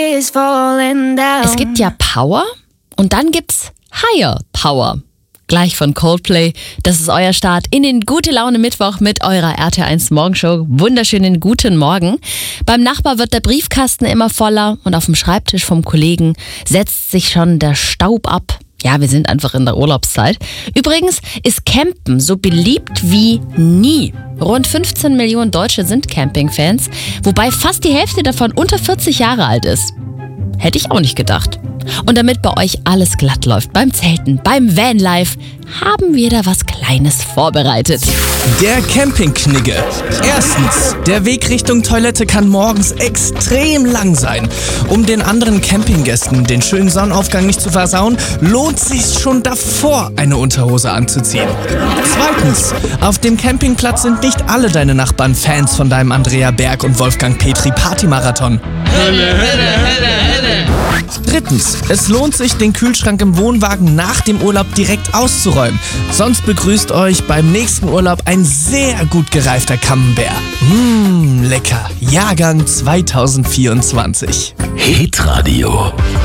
Es gibt ja Power und dann gibt's Higher Power. Gleich von Coldplay. Das ist euer Start in den Gute-Laune-Mittwoch mit eurer RT1 Morgenshow. Wunderschönen guten Morgen. Beim Nachbar wird der Briefkasten immer voller und auf dem Schreibtisch vom Kollegen setzt sich schon der Staub ab. Ja, wir sind einfach in der Urlaubszeit. Übrigens ist Campen so beliebt wie nie. Rund 15 Millionen Deutsche sind Campingfans, wobei fast die Hälfte davon unter 40 Jahre alt ist. Hätte ich auch nicht gedacht. Und damit bei euch alles glatt läuft beim Zelten, beim Vanlife, haben wir da was Kleines vorbereitet. Der Campingknigge. Erstens, der Weg Richtung Toilette kann morgens extrem lang sein. Um den anderen Campinggästen den schönen Sonnenaufgang nicht zu versauen, lohnt sich schon davor, eine Unterhose anzuziehen. Zweitens, auf dem Campingplatz sind nicht alle deine Nachbarn Fans von deinem Andrea Berg und Wolfgang Petri Partymarathon. Drittens, es lohnt sich, den Kühlschrank im Wohnwagen nach dem Urlaub direkt auszuräumen. Sonst begrüßt euch beim nächsten Urlaub ein sehr gut gereifter Camembert. Lecker. Jahrgang 2024. Hitradio.